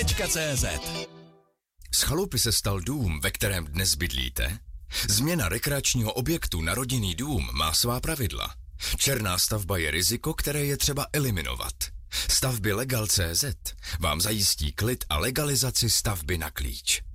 Hned.cz. Z chalupy se stal dům, ve kterém dnes bydlíte? Změna rekreačního objektu na rodinný dům má svá pravidla. Černá stavba je riziko, které je třeba eliminovat. Stavby Legal.cz vám zajistí klid a legalizaci stavby na klíč.